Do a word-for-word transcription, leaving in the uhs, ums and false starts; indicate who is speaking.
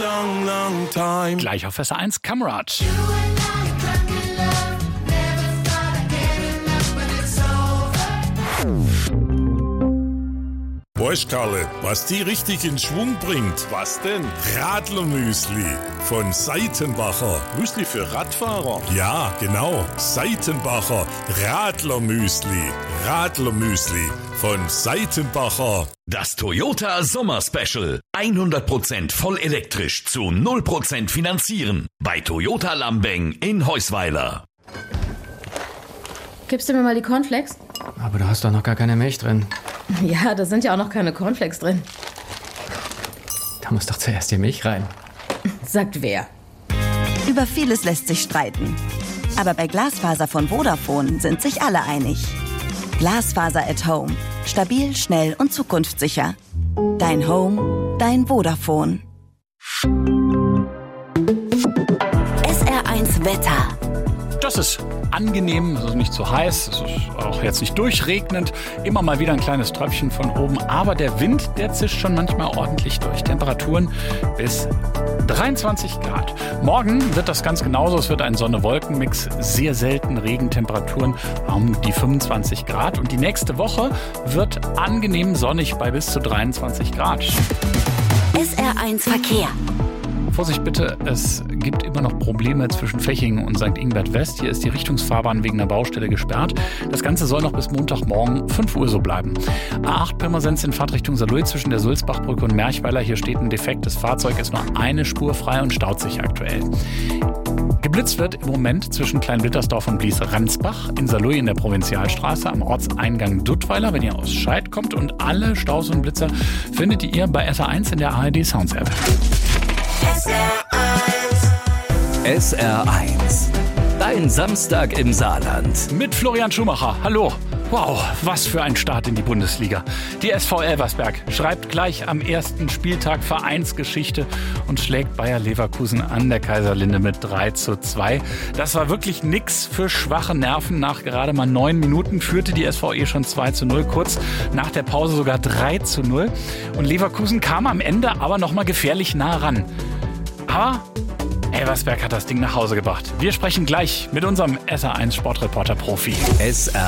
Speaker 1: long, long time.
Speaker 2: Gleich auf S R eins, Kamerad.
Speaker 1: Weißt Karle, was die richtig in Schwung bringt? Was denn? Radlermüsli von Seitenbacher.
Speaker 3: Müsli für Radfahrer?
Speaker 1: Ja, genau. Seitenbacher Radlermüsli. Radlermüsli von Seitenbacher.
Speaker 4: Das Toyota Sommer Special. hundert Prozent voll elektrisch zu null Prozent finanzieren. Bei Toyota Lambeng in Heusweiler.
Speaker 5: Gibst du mir mal die Cornflakes?
Speaker 6: Aber du hast doch noch gar keine Milch drin.
Speaker 5: Ja, da sind ja auch noch keine Cornflakes drin.
Speaker 6: Da muss doch zuerst die Milch rein.
Speaker 5: Sagt wer?
Speaker 7: Über vieles lässt sich streiten. Aber bei Glasfaser von Vodafone sind sich alle einig. Glasfaser at Home. Stabil, schnell und zukunftssicher. Dein Home, dein Vodafone. S R eins Wetter.
Speaker 2: Das ist angenehm, also nicht zu heiß, es ist auch jetzt nicht durchregnend, immer mal wieder ein kleines Tröpfchen von oben, aber der Wind, der zischt schon manchmal ordentlich durch. Temperaturen bis dreiundzwanzig Grad. Morgen wird das ganz genauso, es wird ein Sonne-Wolken-Mix, sehr selten Regentemperaturen um die fünfundzwanzig Grad und die nächste Woche wird angenehm sonnig bei bis zu dreiundzwanzig Grad.
Speaker 7: S R eins Verkehr.
Speaker 2: Vorsicht bitte, es gibt immer noch Probleme zwischen Fechingen und Sankt Ingbert West. Hier ist die Richtungsfahrbahn wegen einer Baustelle gesperrt. Das Ganze soll noch bis Montagmorgen fünf Uhr so bleiben. A acht Pirmasens in Fahrtrichtung Saarlouis zwischen der Sulzbachbrücke und Merchweiler. Hier steht ein defektes Fahrzeug, ist nur eine Spur frei und staut sich aktuell. Geblitzt wird im Moment zwischen Kleinblittersdorf und Blies-Ransbach in Saarlouis in der Provinzialstraße am Ortseingang Duttweiler, wenn ihr aus Scheid kommt. Und alle Staus und Blitzer findet ihr bei S R eins in der A R D Sounds App.
Speaker 8: S R eins.
Speaker 4: S R eins. Dein Samstag im Saarland.
Speaker 2: Mit Florian Schumacher. Hallo. Wow, was für ein Start in die Bundesliga. Die S V Elversberg schreibt gleich am ersten Spieltag Vereinsgeschichte und schlägt Bayer Leverkusen an der Kaiserlinde mit drei zu zwei. Das war wirklich nix für schwache Nerven. Nach gerade mal neun Minuten führte die S V E schon zwei zu null, kurz nach der Pause sogar drei zu null. Und Leverkusen kam am Ende aber nochmal gefährlich nah ran. Aber Elversberg hat das Ding nach Hause gebracht. Wir sprechen gleich mit unserem S R eins Sportreporter-Profi.
Speaker 4: S R